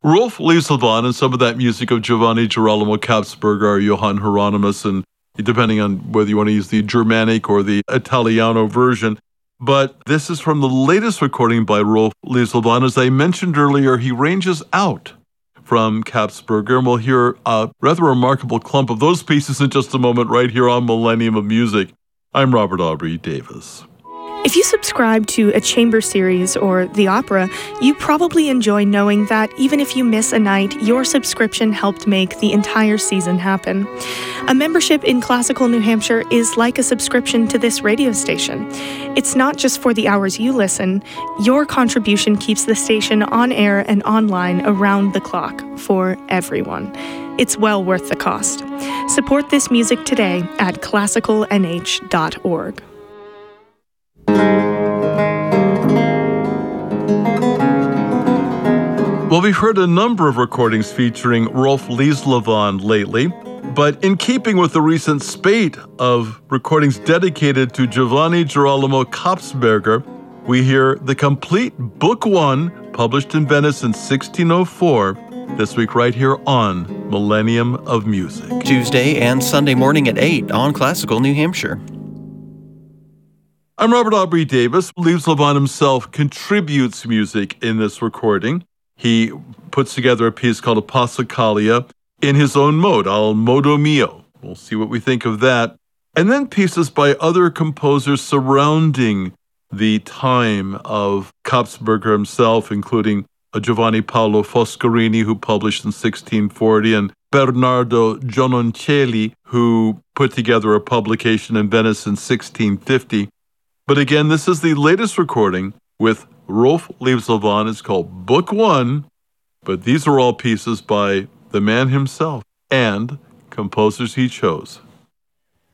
Rolf Lieselvan and some of that music of Giovanni Girolamo Kapsberger or Johann Hieronymus, and depending on whether you want to use the Germanic or the Italiano version. But this is from the latest recording by Rolf Lieselvan. As I mentioned earlier, he ranges out from Kapsberger, and we'll hear a rather remarkable clump of those pieces in just a moment right here on Millennium of Music. I'm Robert Aubrey Davis. If you subscribe to a chamber series or the opera, you probably enjoy knowing that even if you miss a night, your subscription helped make the entire season happen. A membership in Classical New Hampshire is like a subscription to this radio station. It's not just for the hours you listen. Your contribution keeps the station on air and online around the clock for everyone. It's well worth the cost. Support this music today at classicalnh.org. Well, we've heard a number of recordings featuring Rolf Lieselvan lately, but in keeping with the recent spate of recordings dedicated to Giovanni Girolamo Kapsberger, we hear the complete Book 1, published in Venice in 1604, this week right here on Millennium of Music. Tuesday and Sunday morning at 8 on Classical New Hampshire. I'm Robert Aubrey Davis. Lieselvan himself contributes music in this recording. He puts together a piece called a Passacaglia in his own mode, al modo mio. We'll see what we think of that. And then pieces by other composers surrounding the time of Kapsberger himself, including Giovanni Paolo Foscarini, who published in 1640, and Bernardo Giononcelli, who put together a publication in Venice in 1650. But again, this is the latest recording with Rolf Lieselvan. It's called Book 1, but these are all pieces by the man himself and composers he chose.